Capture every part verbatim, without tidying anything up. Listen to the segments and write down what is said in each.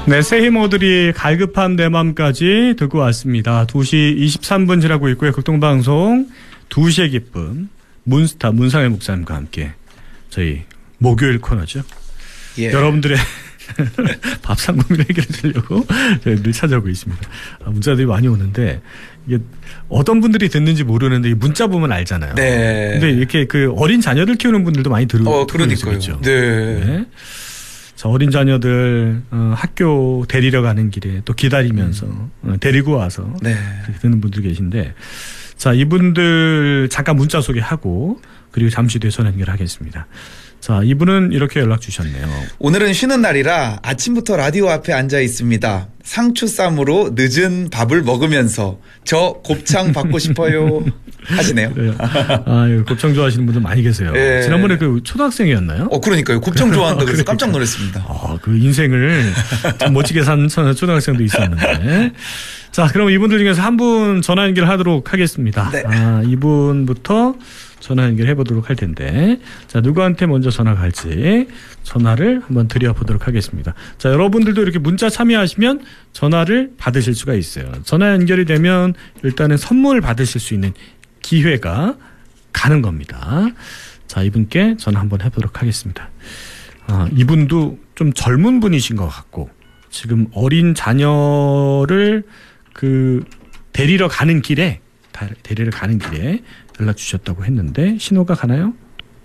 네, 새해 모들이 갈급한 내 맘까지 듣고 왔습니다. 두 시 이십삼 분 지나고 있고요. 극동방송 두 시의 기쁨, 문스타 문상일 목사님과 함께 저희 목요일 코너죠. 예. 여러분들의 밥상 고민을 해결해 주려고 늘 찾아오고 있습니다. 문자들이 많이 오는데 이게 어떤 분들이 듣는지 모르는데 문자 보면 알잖아요. 네. 근데 이렇게 그 어린 자녀들 키우는 분들도 많이 들으, 어, 듣고 그러니까요. 있죠. 네. 네. 자, 어린 자녀들 어, 학교 데리러 가는 길에 또 기다리면서 음. 어, 데리고 와서 네. 듣는 분들 계신데, 자, 이분들 잠깐 문자 소개하고 그리고 잠시 뒤에 전화 연결하겠습니다. 자, 이분은 이렇게 연락 주셨네요. 오늘은 쉬는 날이라 아침부터 라디오 앞에 앉아 있습니다. 상추 쌈으로 늦은 밥을 먹으면서 저 곱창 받고 싶어요 하시네요. 아, 곱창 좋아하시는 분들 많이 계세요. 네. 지난번에 그 초등학생이었나요? 어, 그러니까요. 곱창 좋아한다 그래서 깜짝 놀랐습니다. 아, 그 인생을 참 멋지게 산 초등학생도 있었는데. 자, 그럼 이분들 중에서 한 분 전화 연결하도록 하겠습니다. 네. 아, 이분부터 전화 연결해 보도록 할 텐데, 자, 누구한테 먼저 전화 갈지 전화를 한번 드려보도록 하겠습니다. 자, 여러분들도 이렇게 문자 참여하시면 전화를 받으실 수가 있어요. 전화 연결이 되면 일단은 선물 받으실 수 있는 기회가 가는 겁니다. 자, 이분께 전화 한번 해보도록 하겠습니다. 아, 이분도 좀 젊은 분이신 것 같고 지금 어린 자녀를 그 데리러 가는 길에 데리러 가는 길에 연락 주셨다고 했는데 신호가 가나요?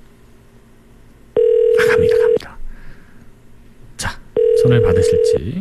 아, 갑니다, 갑니다. 자, 전화를 받으실지.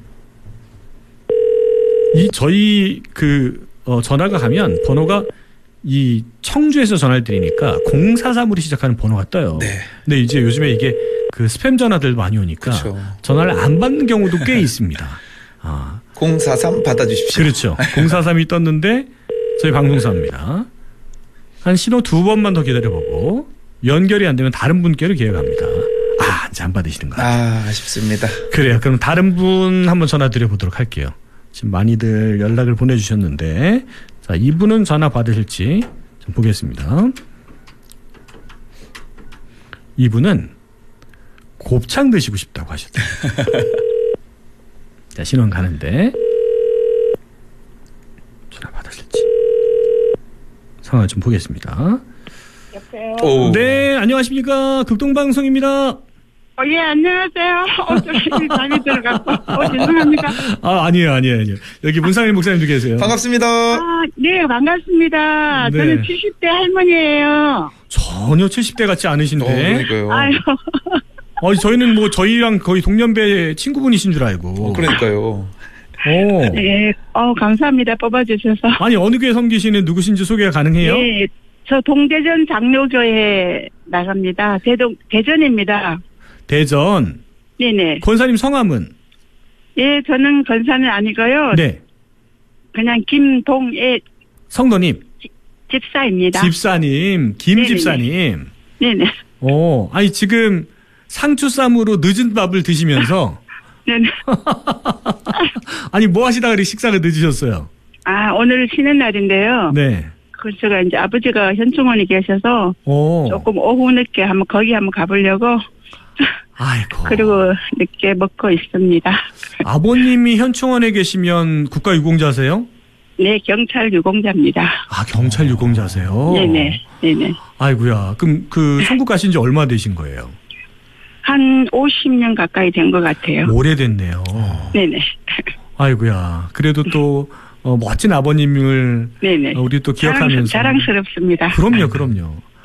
이 저희 그 어, 전화가 가면 번호가 이 청주에서 전화를 드리니까 공사삼으로 시작하는 번호가 떠요. 네. 근데 이제 요즘에 이게 그 스팸 전화들 많이 오니까 그렇죠. 전화를 안 받는 경우도 꽤 있습니다. 아. 공사삼 받아주십시오. 그렇죠. 공사삼이 떴는데 저희 방송사입니다. 한 신호 두 번만 더 기다려보고 연결이 안 되면 다른 분께로 기회갑니다. 아, 이제 안 받으시는 거예요. 아, 아쉽습니다. 그래요. 그럼 다른 분 한번 전화 드려보도록 할게요. 지금 많이들 연락을 보내주셨는데, 자, 이분은 전화 받으실지 좀 보겠습니다. 이분은 곱창 드시고 싶다고 하셨대요. 자, 신원 가는데 전화 받으실지 상황을 좀 보겠습니다. 여보세요. 오. 네, 안녕하십니까. 극동방송입니다. 어, 예, 안녕하세요. 어, 저 잠이 들어갔어. 어, 죄송합니다. 아, 아니에요, 아니에요, 아니에요. 여기 문상일 목사님도 계세요. 반갑습니다. 아, 네, 반갑습니다. 네. 저는 칠십 대 할머니예요. 전혀 칠십 대 같지 않으신데. 어, 그러니까요. 아유. 어, 저희는 뭐 저희랑 거의 동년배 친구분이신 줄 알고. 어, 그러니까요. 오. 네, 어, 감사합니다. 뽑아주셔서. 아니, 어느 교회 섬기시는 누구신지 소개가 가능해요? 네, 저 동대전 장로교회 나갑니다. 대동, 대전입니다. 대전. 네네. 권사님 성함은? 예, 저는 권사는 아니고요. 네. 그냥 김동애. 성도님. 집사입니다. 집사님. 김 네네네. 집사님. 네네. 오, 아니, 지금 상추쌈으로 늦은 밥을 드시면서. 네네. 아니, 뭐 하시다가 이렇게 식사가 늦으셨어요? 아, 오늘 쉬는 날인데요. 네. 그 제가 이제 아버지가 현충원에 계셔서 오. 조금 오후 늦게 한번 거기 한번 가보려고. 아이고. 그리고 늦게 먹고 있습니다. 아버님이 현충원에 계시면 국가유공자세요? 네, 경찰 유공자입니다. 아, 경찰 유공자세요? 네네, 네네. 아이고야. 그럼 그 천국 가신 지 얼마 되신 거예요? 한 오십 년 가까이 된 것 같아요. 오래됐네요. 네네. 아이고야. 그래도 또 어, 멋진 아버님을 네네. 어, 우리 또 기억하면서. 자랑스, 자랑스럽습니다. 그럼요, 그럼요.